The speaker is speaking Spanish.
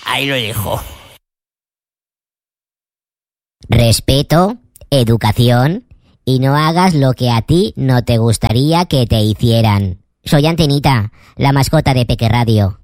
Ahí lo dejo. Respeto, educación y no hagas lo que a ti no te gustaría que te hicieran. Soy Antenita, la mascota de Peque Radio.